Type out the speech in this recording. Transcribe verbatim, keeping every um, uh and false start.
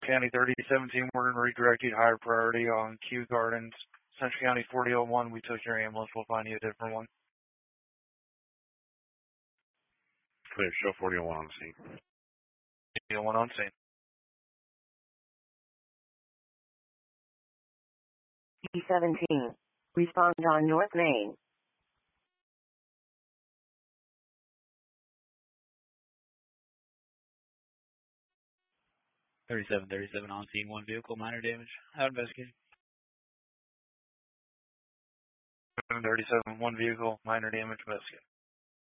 County thirty seventeen, we're going to redirect you to higher priority on Kew Gardens. Central County forty oh one, we took your ambulance. We'll find you a different one. Clear, show forty oh one on scene. forty oh one on scene. E seventeen. Respond on North Main. thirty-seven thirty-seven on scene, one vehicle, minor damage. How investigating? thirty-seven, one vehicle, minor damage, investigating.